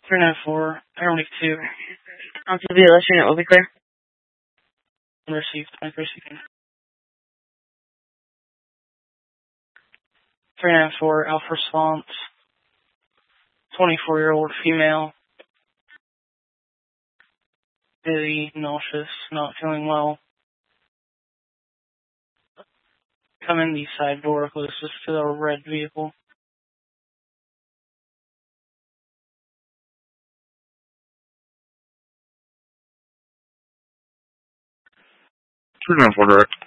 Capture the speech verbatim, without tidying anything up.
three nine four, Aeronik two. On to the B L S unit will be clear. Received, Mike receiving. three nine four, Alpha Response. twenty-four-year-old female. Dizzy, nauseous, not feeling well. Come in the side door closest to the red vehicle. three nine four direct.